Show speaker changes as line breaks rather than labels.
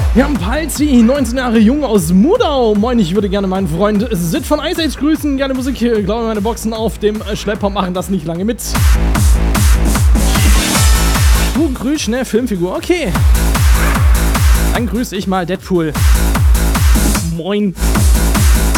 Wir haben Palzi, 19 Jahre jung aus Mudau. Moin, ich würde gerne meinen Freund Sid von Ice Age grüßen. Gerne Musik, ich glaube, meine Boxen auf dem Schlepper machen das nicht lange mit. Du grüßt schnell Filmfigur, okay. Dann grüße ich mal Deadpool. Moin.